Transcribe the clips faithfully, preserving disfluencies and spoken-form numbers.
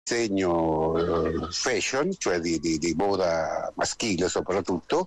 disegno uh, fashion, cioè di, di, di moda maschile soprattutto.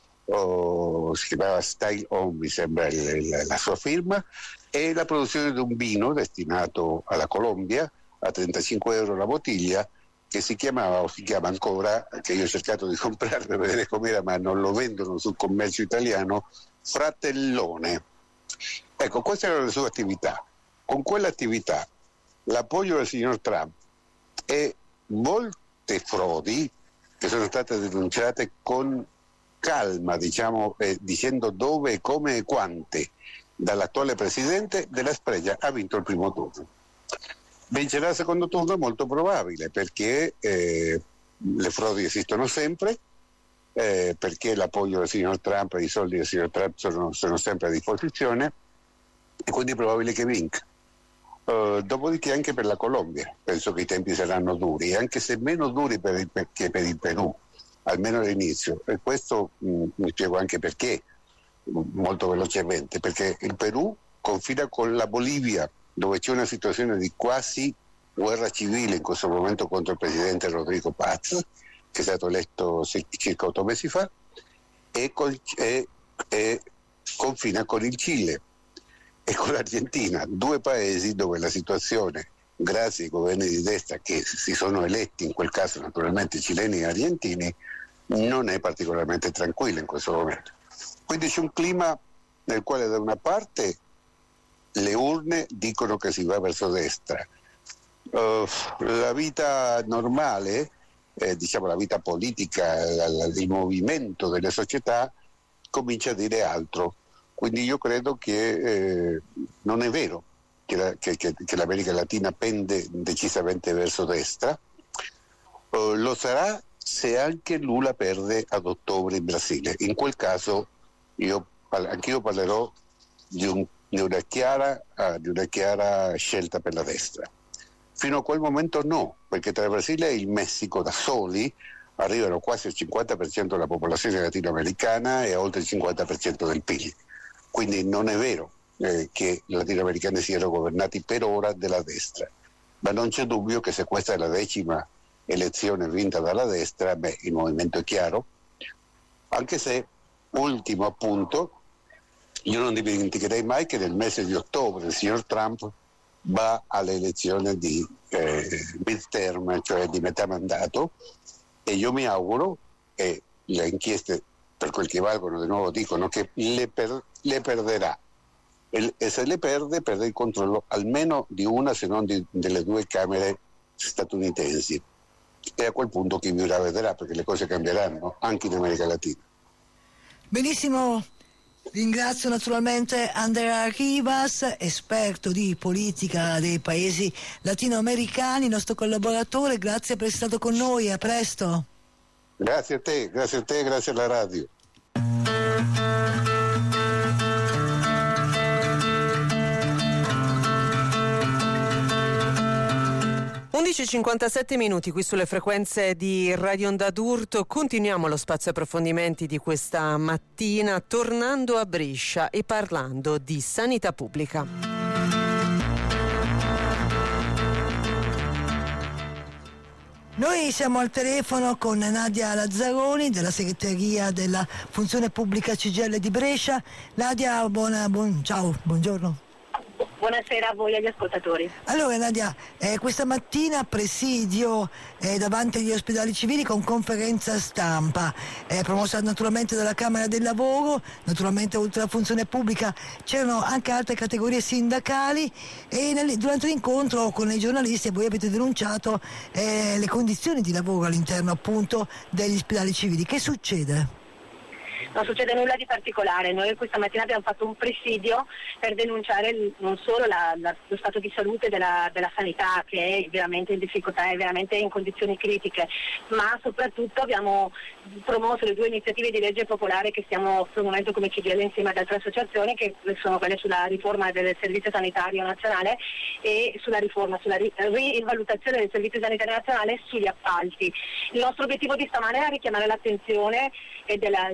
Oh, si chiamava Style Home, mi sembra il, il, la sua firma, e la produzione di un vino destinato alla Colombia a trentacinque euro la bottiglia, che si chiamava o si chiama ancora, che io ho cercato di comprare per vedere com'era, ma non lo vendono sul commercio italiano, Fratellone. Ecco, questa era la sua attività. Con quell'attività l'appoggio del signor Trump e molte frodi che sono state denunciate con calma, diciamo, eh, dicendo dove, come e quante, dall'attuale presidente, della Spregia ha vinto il primo turno. Vincerà il secondo turno? Molto probabile, perché eh, le frodi esistono sempre, eh, perché l'appoggio del signor Trump e i soldi del signor Trump sono, sono sempre a disposizione, e quindi è probabile che vinca. Uh, dopodiché anche per la Colombia penso che i tempi saranno duri, anche se meno duri per il, che per il Perù, almeno all'inizio, e questo mh, mi spiego anche perché, mh, molto velocemente, perché il Perù confina con la Bolivia, dove c'è una situazione di quasi guerra civile in questo momento contro il presidente Rodrigo Paz, che è stato eletto circa otto mesi fa, e, col, e, e confina con il Cile e con l'Argentina, due paesi dove la situazione, grazie ai governi di destra che si sono eletti, in quel caso naturalmente cileni e argentini, non è particolarmente tranquilla in questo momento. Quindi c'è un clima nel quale da una parte le urne dicono che si va verso destra, uh, la vita normale, eh, diciamo la vita politica, la, la, il movimento delle società comincia a dire altro. Quindi io credo che eh, non è vero che, la, che, che, che l'America Latina pende decisamente verso destra, uh, lo sarà se anche Lula perde ad ottobre in Brasile. In quel caso io, anch'io parlerò di, un, di, una chiara, uh, di una chiara scelta per la destra. Fino a quel momento no, perché tra il Brasile e il Messico da soli arrivano quasi al cinquanta per cento della popolazione latinoamericana e a oltre il cinquanta per cento del P I L. Quindi non è vero eh, che i latinoamericani siano governati per ora dalla destra, ma non c'è dubbio che se questa è la decima elezione vinta dalla destra, beh, il movimento è chiaro, anche se, ultimo appunto, io non dimenticherei mai che nel mese di ottobre il signor Trump va alle elezioni di eh, midterm, cioè di metà mandato, e io mi auguro, e le inchieste per quel che valgono di nuovo dicono che le, per, le perderà, e, e se le perde perde il controllo almeno di una, se non di, delle due camere statunitensi, e a quel punto chi vivrà vedrà, perché le cose cambieranno anche in America Latina. Benissimo, ringrazio naturalmente Andrea Rivas, esperto di politica dei paesi latinoamericani, nostro collaboratore. Grazie per essere stato con noi, a presto. Grazie a te, grazie a te, grazie alla radio. undici e cinquantasette minuti qui sulle frequenze di Radio Onda d'Urto. Continuiamo lo spazio approfondimenti di questa mattina tornando a Brescia e parlando di sanità pubblica. Noi siamo al telefono con Nadia Lazzaroni della segreteria della Funzione Pubblica C G I L di Brescia. Nadia, buona, buon, ciao, buongiorno. Buonasera a voi e agli ascoltatori. Allora Nadia, eh, questa mattina presidio eh, davanti agli ospedali civili con conferenza stampa, eh, promossa naturalmente dalla Camera del Lavoro, naturalmente oltre alla funzione pubblica c'erano anche altre categorie sindacali, e nel, durante l'incontro con i giornalisti voi avete denunciato eh, le condizioni di lavoro all'interno appunto degli ospedali civili. Che succede? Non succede nulla di particolare, noi questa mattina abbiamo fatto un presidio per denunciare non solo la, la, lo stato di salute della, della sanità, che è veramente in difficoltà, è veramente in condizioni critiche, ma soprattutto abbiamo promosso le due iniziative di legge popolare che stiamo promuovendo come C G I L insieme ad altre associazioni, che sono quelle sulla riforma del Servizio Sanitario Nazionale e sulla riforma, sulla ri- rivalutazione del Servizio Sanitario Nazionale sugli appalti. Il nostro obiettivo di stamane è richiamare l'attenzione e della, de, del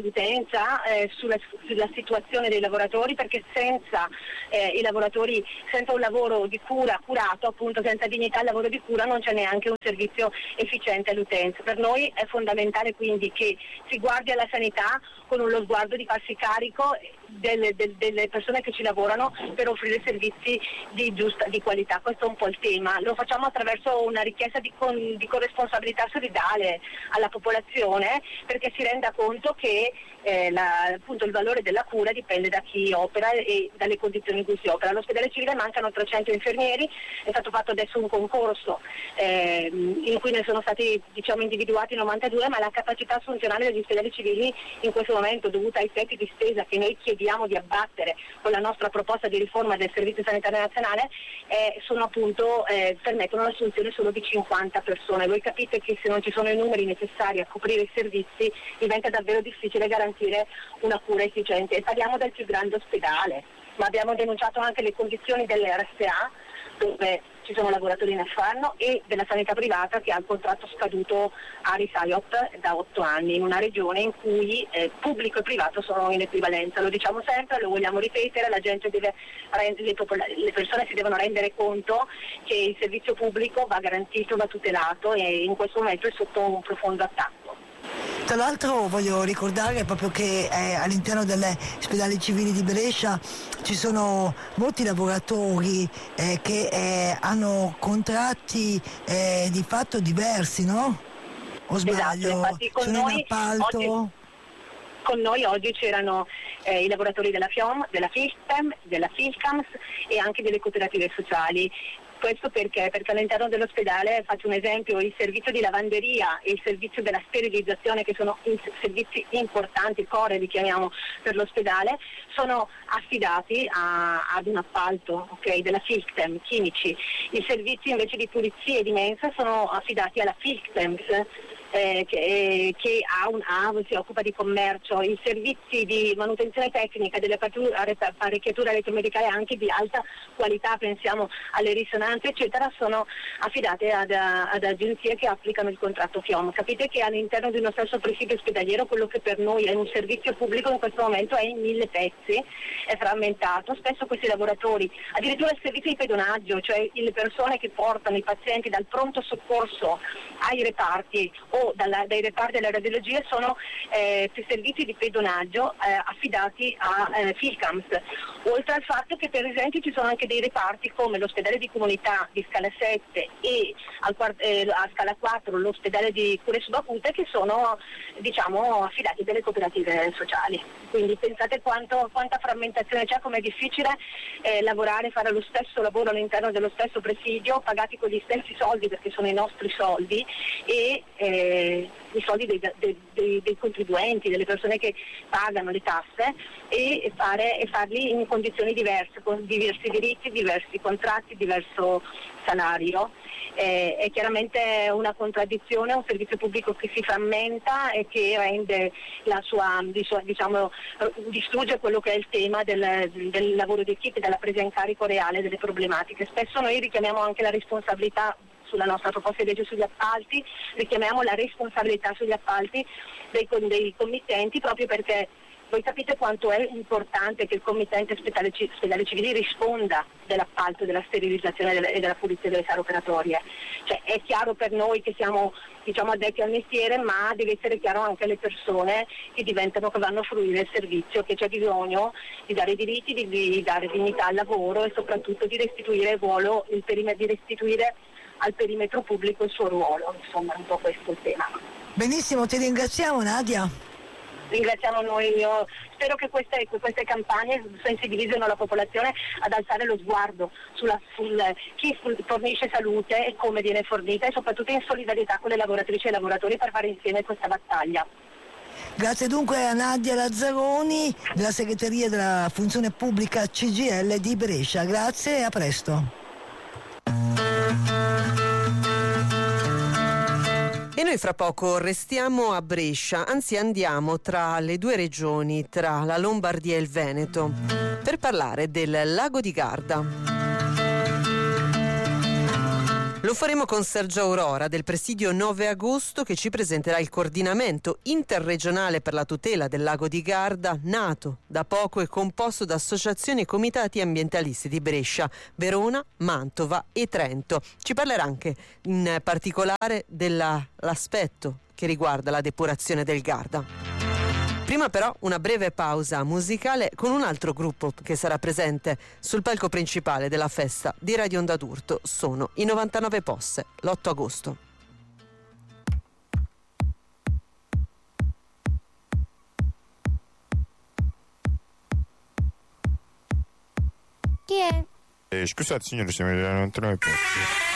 l'utenza eh, sulla, sulla situazione dei lavoratori, perché senza eh, i lavoratori, senza un lavoro di cura curato, appunto senza dignità al lavoro di cura, non c'è neanche un servizio efficiente all'utenza. Per noi è fondamentale quindi che si guardi alla sanità con lo sguardo di farsi carico delle, delle, delle persone che ci lavorano per offrire servizi di giusta di qualità. Questo è un po' il tema. Lo facciamo attraverso una richiesta di, con, di corresponsabilità solidale alla popolazione, perché si renda conto che eh, la, appunto il valore della cura dipende da chi opera e dalle condizioni in cui si opera. All'ospedale civile mancano trecento infermieri, è stato fatto adesso un concorso eh, in cui ne sono stati diciamo individuati novantadue, ma la capacità funzionale degli ospedali civili in questo momento, dovuta ai tetti di spesa che noi chiediamo di abbattere con la nostra proposta di riforma del Servizio Sanitario Nazionale, eh, sono appunto eh, permettono l'assunzione solo di cinquanta persone. Voi capite che se non ci sono i numeri necessari a coprire i servizi diventa davvero difficile garantire una cura efficiente. E parliamo del più grande ospedale, ma abbiamo denunciato anche le condizioni dell'R S A, dove ci sono lavoratori in affanno, e della sanità privata che ha il contratto scaduto a Risaiop da otto anni, in una regione in cui eh, pubblico e privato sono in equivalenza. Lo diciamo sempre, lo vogliamo ripetere, la gente deve le, popola- le persone si devono rendere conto che il servizio pubblico va garantito, va tutelato, e in questo momento è sotto un profondo attacco. Tra l'altro voglio ricordare proprio che eh, all'interno degli ospedali civili di Brescia ci sono molti lavoratori eh, che eh, hanno contratti eh, di fatto diversi, no? O sbaglio? Esatto, infatti con sono noi in appalto? Oggi, con noi oggi c'erano eh, i lavoratori della FIOM, della FISTEM, della FILCAMS e anche delle cooperative sociali. Questo perché? Perché all'interno dell'ospedale, faccio un esempio, il servizio di lavanderia e il servizio della sterilizzazione, che sono servizi importanti, core li chiamiamo per l'ospedale, sono affidati a, ad un appalto okay, della FILCTEM, chimici. I servizi invece di pulizia e di mensa sono affidati alla FILCTEMS, Eh, che, eh, che ha un, ha, si occupa di commercio. I servizi di manutenzione tecnica delle apparecchiature elettromedicali anche di alta qualità, pensiamo alle risonanze eccetera, sono affidate ad, ad agenzie che applicano il contratto FIOM. Capite che all'interno di uno stesso presidio ospedaliero quello che per noi è un servizio pubblico in questo momento è in mille pezzi, è frammentato. Spesso questi lavoratori, addirittura il servizio di pedonaggio, cioè le persone che portano i pazienti dal pronto soccorso ai reparti o dalla, dai reparti della radiologia, sono eh, servizi di pedonaggio eh, affidati a eh, FILCAMS, oltre al fatto che per esempio ci sono anche dei reparti come l'ospedale di comunità di scala sette e al, eh, a scala quattro l'ospedale di cure subacute, che sono diciamo affidati delle cooperative sociali. Quindi pensate quanto, quanta frammentazione c'è, com'è difficile eh, lavorare, fare lo stesso lavoro all'interno dello stesso presidio, pagati con gli stessi soldi perché sono i nostri soldi e eh, i soldi dei, dei, dei, dei contribuenti, delle persone che pagano le tasse, e, fare, e farli in condizioni diverse, con diversi diritti, diversi contratti, diverso salario. Eh, è chiaramente una contraddizione, un servizio pubblico che si frammenta e che rende la sua, diciamo, distrugge quello che è il tema del, del lavoro di equipe, della presa in carico reale delle problematiche. Spesso noi richiamiamo anche la responsabilità sulla nostra proposta di legge sugli appalti, richiamiamo la responsabilità sugli appalti dei, dei committenti, proprio perché voi capite quanto è importante che il committente ospedale, ospedale civili risponda dell'appalto, della sterilizzazione e della pulizia delle sale operatorie. Cioè, è chiaro per noi che siamo diciamo, addetti al mestiere, ma deve essere chiaro anche alle persone che diventano, che vanno a fruire il servizio, che c'è bisogno di dare diritti, di, di dare dignità al lavoro e soprattutto di restituire il ruolo, il perimetro, di restituire al perimetro pubblico il suo ruolo. Insomma, un po' questo il tema. Benissimo, ti ringraziamo Nadia. Ringraziamo noi, io spero che queste, queste campagne sensibilizzino la popolazione ad alzare lo sguardo sulla, sul chi fornisce salute e come viene fornita, e soprattutto in solidarietà con le lavoratrici e i lavoratori per fare insieme questa battaglia. Grazie dunque a Nadia Lazzaroni della segreteria della funzione pubblica C G I L di Brescia. Grazie e a presto. E noi fra poco restiamo a Brescia, anzi andiamo tra le due regioni, tra la Lombardia e il Veneto, per parlare del lago di Garda. Lo faremo con Sergio Aurora del presidio nove agosto, che ci presenterà il coordinamento interregionale per la tutela del lago di Garda, nato da poco e composto da associazioni e comitati ambientalisti di Brescia, Verona, Mantova e Trento. Ci parlerà anche in particolare dell'aspetto che riguarda la depurazione del Garda. Prima però una breve pausa musicale con un altro gruppo che sarà presente sul palco principale della festa di Radio Onda d'Urto. Sono i novantanove Posse, l'otto agosto. Chi è? Eh, scusate signore, siamo i novantanove Posse.